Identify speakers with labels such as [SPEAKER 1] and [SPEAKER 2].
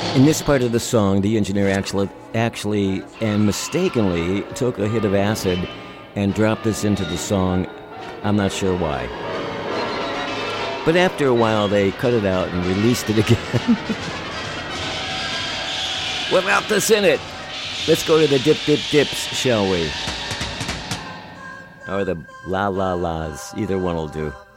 [SPEAKER 1] In this part of the song, the engineer actually and mistakenly took a hit of acid and dropped this into the song. I'm not sure why. But after a while, they cut it out and released it again. Without this in it. Let's go to the dip, dip, dips, shall we? Or the la, la, las. Either one will do.